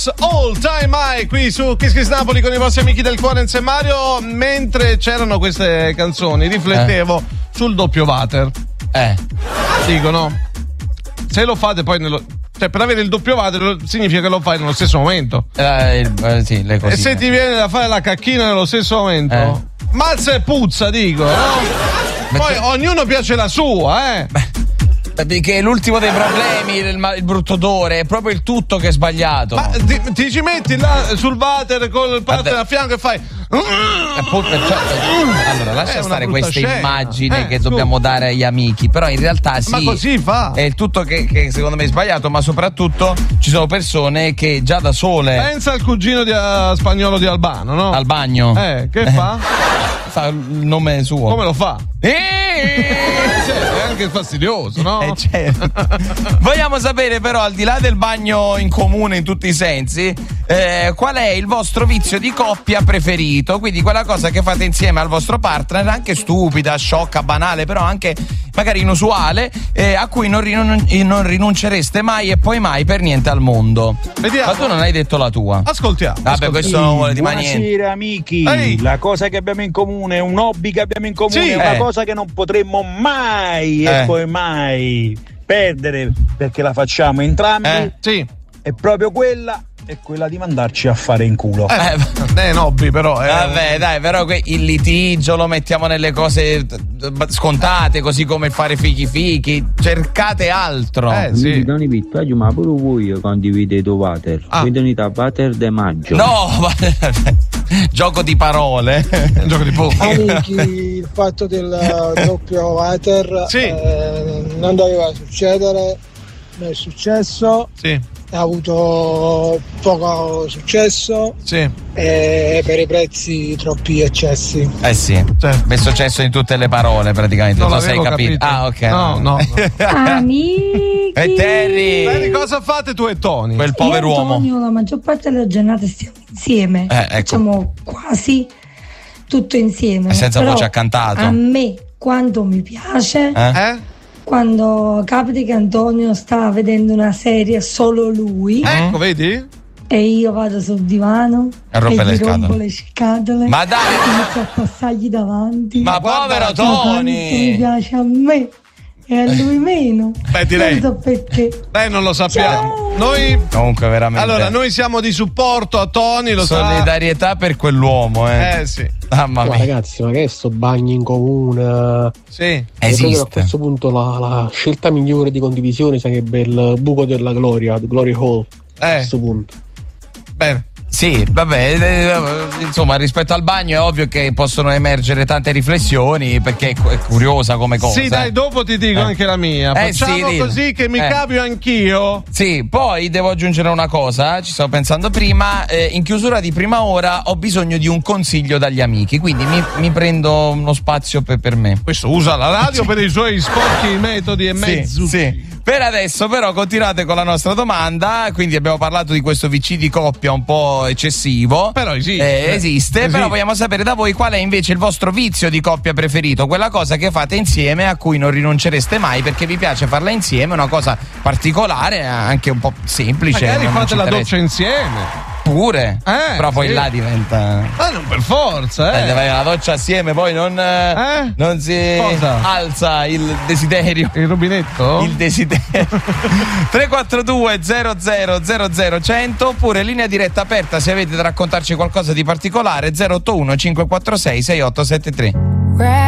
Cross, All Time High, qui su Kiss Kiss Napoli con i vostri amici del cuore Enzo e Mario. Mentre c'erano queste canzoni riflettevo sul doppio water. Dicono, se lo fate poi cioè, per avere il doppio water significa che lo fai nello stesso momento. Sì, le cosine. E se ti viene da fare la cacchina nello stesso momento, mazza e puzza, dico, no? Poi ognuno piace la sua, Perché l'ultimo dei problemi, il brutto odore, è proprio il tutto che è sbagliato. Ma ti ci metti là sul water con il partner a fianco e fai. Allora, lascia stare questa scena. immagine che dobbiamo dare agli amici, però in realtà sì, ma così fa. È il tutto che secondo me è sbagliato, ma soprattutto ci sono persone che già da sole. Pensa al cugino spagnolo di Albano, no? Al bagno. Che fa? Fa il nome suo. Come lo fa? È anche fastidioso, no? Certo. Vogliamo sapere però, al di là del bagno in comune in tutti i sensi, qual è il vostro vizio di coppia preferito? Quindi quella cosa che fate insieme al vostro partner, anche stupida, sciocca, banale, però anche magari inusuale, a cui non rinuncereste mai e poi mai per niente al mondo. Vediamo. Ma tu non hai detto la tua. Ascoltiamo. Vabbè, questo non vuole di mai niente. Buonasera amici. Ehi. La cosa che abbiamo in comune, un hobby che abbiamo in comune, Sì. è una cosa che non potremmo mai e poi mai perdere, perché la facciamo entrambi. Sì. È proprio quella di mandarci a fare in culo. È un hobby, però. Vabbè, dai, però il litigio lo mettiamo nelle cose scontate, così come il fare fichi. Cercate altro. Sì. Non mi piace, ma pure voi condividete water. Quindi da water de maggio. No, gioco di parole. Gioco di poco. Amici, il fatto del doppio water non doveva succedere, non è successo. Sì. Ha avuto poco successo e per i prezzi troppi eccessi. Sì, è successo in tutte le parole praticamente. Non lo sai capito. Ah, ok. No. Amici. E Terry, cosa fate tu e Tony? Quel povero uomo. Antonio, la maggior parte delle giornate stiamo insieme. Ecco. Facciamo quasi tutto insieme. Senza Però voce accantato. A me, quando mi piace, quando capita che Antonio sta vedendo una serie solo lui, ecco, vedi? e io vado sul divano e rompo le rompo le scatole, ma dai, inizio a passargli davanti. Ma povero Tony! Mi piace a me e a lui meno. Direi. Non so perché. Non lo sappiamo. Noi comunque veramente. Allora, noi siamo di supporto a Tony, lo solidarietà per quell'uomo, sì. Mamma mia. Ragazzi, ma che è sto bagno in comune? Sì. Esiste. A questo punto la scelta migliore di condivisione sarebbe il buco della gloria, the glory hole. A questo punto. Bene. Sì, vabbè, insomma, rispetto al bagno è ovvio che possono emergere tante riflessioni, perché è curiosa come cosa. Sì, dai, dopo ti dico anche la mia. Facciamo così che mi capio anch'io. Sì, poi devo aggiungere una cosa, ci stavo pensando prima, in chiusura di prima ora ho bisogno di un consiglio dagli amici, quindi mi prendo uno spazio per me. Questo usa la radio per i suoi sporchi metodi e mezzi. Sì. Per adesso però continuate con la nostra domanda, quindi abbiamo parlato di questo VC di coppia un po' eccessivo, però esiste. Però vogliamo sapere da voi qual è invece il vostro vizio di coppia preferito, quella cosa che fate insieme a cui non rinuncereste mai perché vi piace farla insieme, una cosa particolare, anche un po' semplice. Magari fate la doccia insieme. Pure, però poi là diventa. Ma non per forza, la doccia assieme, poi non si alza il desiderio. Il rubinetto? Il desiderio. 342 00 100 oppure linea diretta aperta se avete da raccontarci qualcosa di particolare, 081 546 6873.